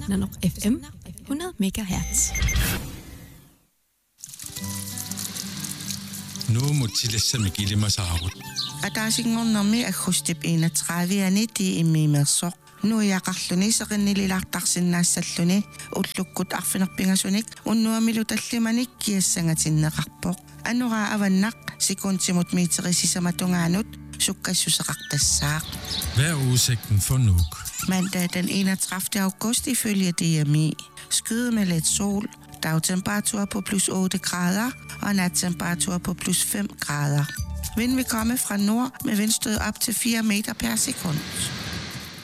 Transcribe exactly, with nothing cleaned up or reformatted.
Nanoq F M hundrede megahertz. Nu må tillægge gilde mig saarut. Ataasinngornermi agustip enogtredive ti immiimersoq. Nu jeg qarluni seqinnilartarsinnaassalluni ullukkut arfinerpingasunik unnuamilu tallimanik kiassangatinneqarpoq. Anura avannaq sekuntimut meterisisamatugaanut sukkassuseqartassaaq. Hvad er udsigten for Nuuk? Mandag den enogtredivte august ifølge D M I. Skyde med lidt sol, dagtemperatur på plus otte grader og nattemperatur på plus fem grader. Vind vil komme fra nord med vindstød op til fire meter per sekund.